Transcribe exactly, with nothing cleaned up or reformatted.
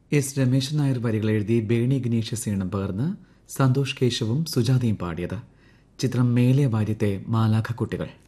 S Rameshan Nair വരികൾ എഴുതി ബേണി ഗിനീഷ്യസ് ഈണം പകർന്ന് സന്തോഷ് കേശവും സുജാതയും പാടിയത്. ചിത്രം മേലെ വാര്യത്തെ മാലാഖക്കുട്ടികൾ.